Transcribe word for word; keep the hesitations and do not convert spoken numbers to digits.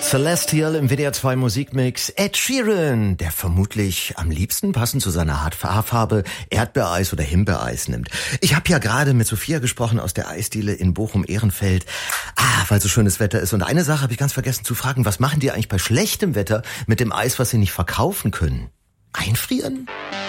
Celestial im W D R zwei Musikmix. Ed Sheeran, der vermutlich am liebsten passend zu seiner Haarfarbe Erdbeereis oder Himbeereis nimmt. Ich habe ja gerade mit Sophia gesprochen aus der Eisdiele in Bochum-Ehrenfeld. Ah, weil so schönes Wetter ist. Und eine Sache habe ich ganz vergessen zu fragen. Was machen die eigentlich bei schlechtem Wetter mit dem Eis, was sie nicht verkaufen können? Einfrieren?